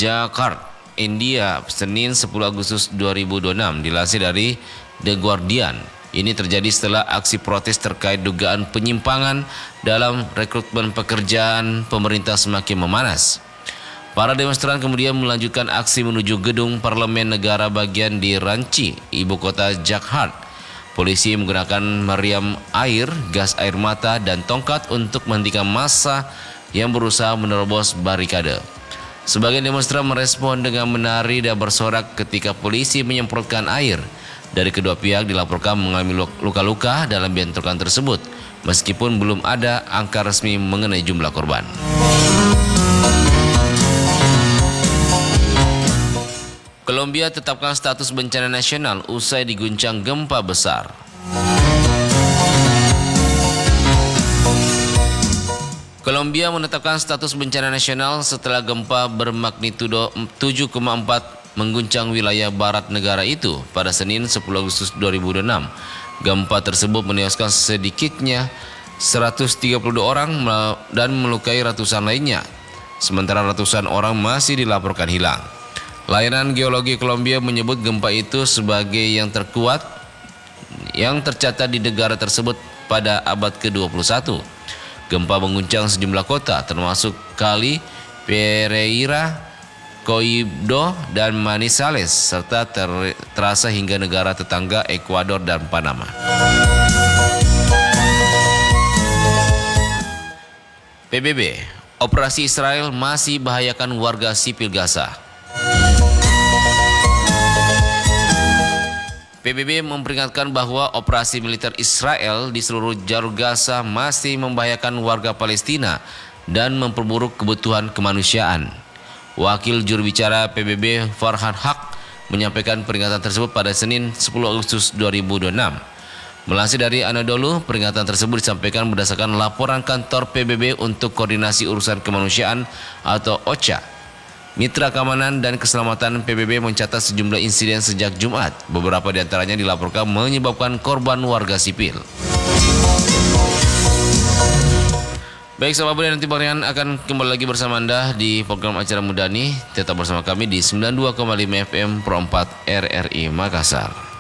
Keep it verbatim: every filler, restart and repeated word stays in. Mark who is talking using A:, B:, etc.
A: Jakarta, India, Senin sepuluh Agustus dua ribu dua puluh enam. Dilansir dari The Guardian, ini terjadi setelah aksi protes terkait dugaan penyimpangan dalam rekrutmen pekerjaan pemerintah semakin memanas. Para demonstran kemudian melanjutkan aksi menuju gedung parlemen negara bagian di Ranchi, ibu kota Jakarta. Polisi menggunakan meriam air, gas air mata, dan tongkat untuk menghentikan massa yang berusaha menerobos barikade. Sebagian demonstran merespon dengan menari dan bersorak ketika polisi menyemprotkan air. Dari kedua pihak dilaporkan mengalami luka-luka dalam bentrokan tersebut, meskipun belum ada angka resmi mengenai jumlah korban. Kolombia tetapkan status bencana nasional usai diguncang gempa besar. Kolombia menetapkan status bencana nasional setelah gempa bermagnitudo tujuh koma empat mengguncang wilayah barat negara itu pada Senin sepuluh Agustus dua ribu dua puluh enam. Gempa tersebut menewaskan sedikitnya seratus tiga puluh dua orang dan melukai ratusan lainnya, sementara ratusan orang masih dilaporkan hilang. Layanan Geologi Kolombia menyebut gempa itu sebagai yang terkuat yang tercatat di negara tersebut pada abad ke dua puluh satu. Gempa mengguncang sejumlah kota termasuk Cali, Pereira, Coibdo, dan Manizales serta ter terasa hingga negara tetangga Ekuador dan Panama. P B B, operasi Israel masih bahayakan warga sipil Gaza. P B B memperingatkan bahwa operasi militer Israel di seluruh jalur Gaza masih membahayakan warga Palestina dan memperburuk kebutuhan kemanusiaan. Wakil juru bicara P B B Farhan Haq menyampaikan peringatan tersebut pada Senin sepuluh Agustus dua ribu dua puluh enam. Melansir dari Anadolu, peringatan tersebut disampaikan berdasarkan laporan kantor P B B untuk Koordinasi Urusan Kemanusiaan atau O C A. Mitra Keamanan dan Keselamatan P B B mencatat sejumlah insiden sejak Jumat. Beberapa di antaranya dilaporkan menyebabkan korban warga sipil. Baik sahabat Budian, nanti Bang akan kembali lagi bersama Anda di program acara Mudani. Tetap bersama kami di sembilan puluh dua koma lima F M Pro empat R R I Makassar.